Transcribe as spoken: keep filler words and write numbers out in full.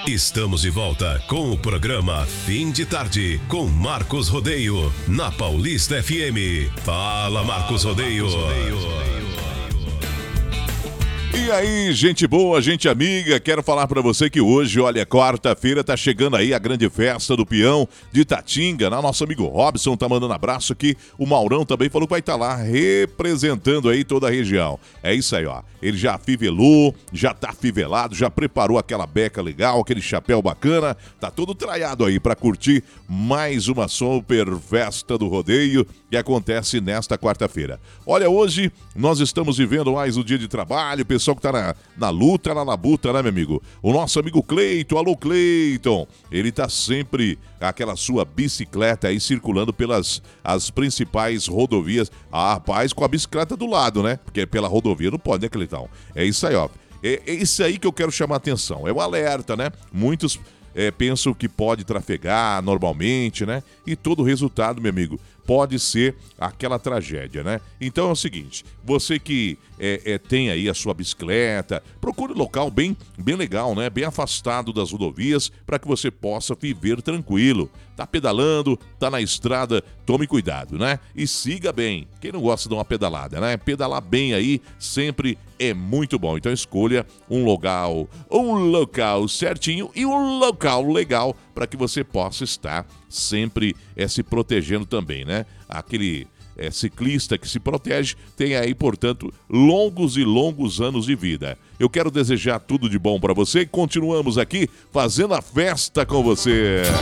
Estamos de volta com o programa Fim de Tarde, com Marcos Rodeio, na Paulista F M. Fala, Marcos Rodeio. E aí, gente boa, gente amiga, quero falar pra você que hoje, olha, quarta-feira tá chegando aí a grande festa do peão de Tatinga, né? Nosso amigo Robson tá mandando abraço aqui, o Maurão também falou que vai estar lá representando aí toda a região. É isso aí, ó, ele já fivelou, já tá fivelado, já preparou aquela beca legal, aquele chapéu bacana, tá todo traiado aí pra curtir mais uma super festa do rodeio que acontece nesta quarta-feira. Olha, hoje nós estamos vivendo mais um dia de trabalho, pessoal que tá na, na luta, na labuta, né, meu amigo? O nosso amigo Cleiton, alô Cleiton, ele tá sempre aquela sua bicicleta aí circulando pelas as principais rodovias. Ah, rapaz, com a bicicleta do lado, né? Porque pela rodovia não pode, né, Cleitão? É isso aí, ó. É, é isso aí que eu quero chamar a atenção. É o alerta, né? Muitos é, pensam que pode trafegar normalmente, né? E todo o resultado, meu amigo, pode ser aquela tragédia, né? Então é o seguinte, você que é, é, tem aí a sua bicicleta, procure um local bem, bem legal, né? Bem afastado das rodovias, para que você possa viver tranquilo. Tá pedalando, tá na estrada, tome cuidado, né? E siga bem. Quem não gosta de uma pedalada, né? Pedalar bem aí sempre é muito bom. Então escolha um local, um local certinho e um local legal para que você possa estar sempre é, se protegendo também, né? Aquele é, ciclista que se protege tem aí, portanto, longos e longos anos de vida. Eu quero desejar tudo de bom para você e continuamos aqui fazendo a festa com você.